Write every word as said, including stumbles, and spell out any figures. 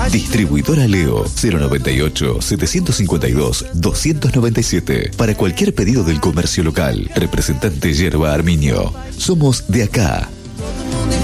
Distribuidora Leo cero noventa y ocho, setecientos cincuenta y dos, doscientos noventa y siete. Para cualquier pedido del comercio local. Representante Yerba Arminio. Somos de acá.